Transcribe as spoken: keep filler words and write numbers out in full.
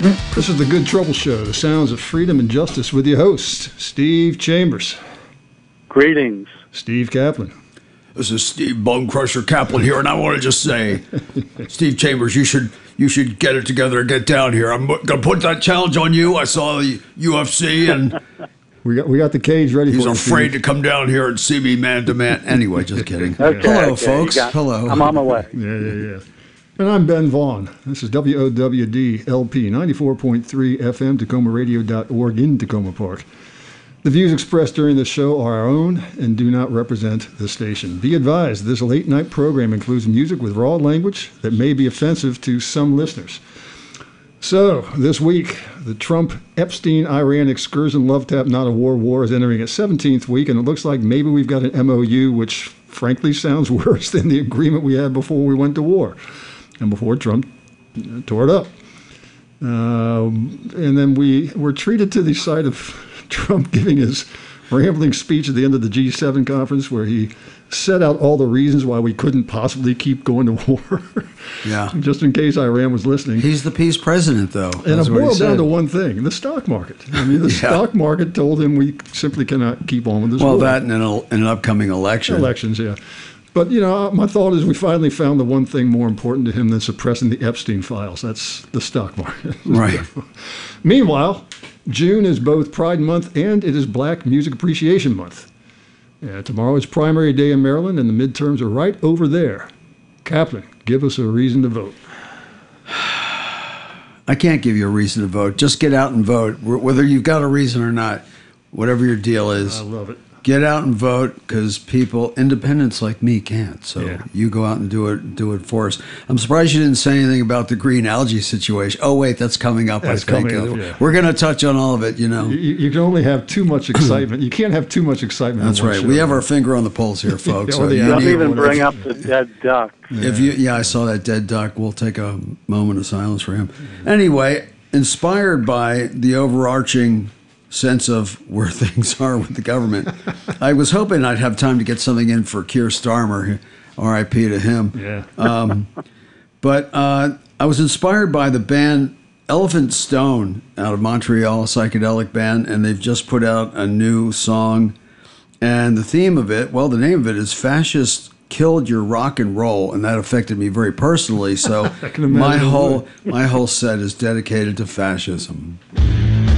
This is the Good Trouble Show, the sounds of freedom and justice with your host, Steve Chambers. Greetings. Steve Kaplan. This is Steve Bone Crusher Kaplan here, and I want to just say, Steve Chambers, you should you should get it together and get down here. I'm going to put that challenge on you. I saw the U F C, and we got we got the cage ready he's for you, afraid Steve. to come down here and see me man to man. Anyway, just kidding. Okay, Hello, okay, folks. got- Hello. I'm on my way. Yeah, yeah, yeah. And I'm Ben Vaughn. This is W O W D L P ninety-four point three F M, Tacoma Radio dot org in Tacoma Park. The views expressed during this show are our own and do not represent the station. Be advised, this late-night program includes music with raw language that may be offensive to some listeners. So, this week, the Trump-Epstein-Iran excursion love tap not a war war is entering its seventeenth week, and it looks like maybe we've got an M O U, which frankly sounds worse than the agreement we had before we went to war and before Trump tore it up. Um, and then we were treated to the sight of Trump giving his rambling speech at the end of the G seven conference where he set out all the reasons why we couldn't possibly keep going to war. Yeah. Just in case Iran was listening. He's the peace president, though. And That's it what he boiled down said. to one thing, the stock market. I mean, the Yeah. stock market told him we simply cannot keep on with this Well, war. that and an, in an upcoming election. Elections, yeah. But, you know, my thought is we finally found the one thing more important to him than suppressing the Epstein files. That's the stock market. Right. Meanwhile, June is both Pride Month and it is Black Music Appreciation Month. Yeah, tomorrow is primary day in Maryland, and the midterms are right over there. Kaplan, give us a reason to vote. I can't give you a reason to vote. Just get out and vote, wh- whether you've got a reason or not, whatever your deal is. I love it. Get out and vote because people, independents like me, can't. So Yeah. you go out and do it. Do it for us. I'm surprised you didn't say anything about the green algae situation. Oh wait, that's coming up. That's I think coming up, yeah. We're going to touch on all of it. You know. You, you can only have too much excitement. You can't have too much excitement. That's in one right. show. We have our finger on the pulse here, folks. Yeah, So or the you idea Don't need- even whatever. bring up the dead duck. If you, yeah, I saw that dead duck. We'll take a moment of silence for him. Anyway, inspired by the overarching sense of where things are with the government, I was hoping I'd have time to get something in for Keir Starmer, R I P to him. Yeah. Um, but uh, I was inspired by the band Elephant Stone out of Montreal, a psychedelic band, and they've just put out a new song. And the theme of it, well, the name of it is Fascist Killed Your Rock and Roll, and that affected me very personally. So can imagine my it whole would. my whole set is dedicated to fascism.